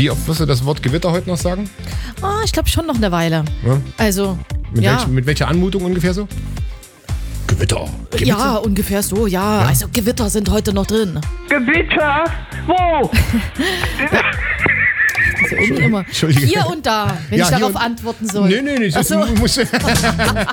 Wie oft wirst du das Wort Gewitter heute noch sagen? Ich glaube schon noch eine Weile. Ja? Also, Mit welcher Anmutung ungefähr so? Gewitter. Ja, ungefähr so, ja. Also Gewitter sind heute noch drin. Gewitter? Wo? Also irgendwie immer Entschuldige. hier und da, wenn Ja, ich hier darauf und- antworten soll. Nee, Ach so. muss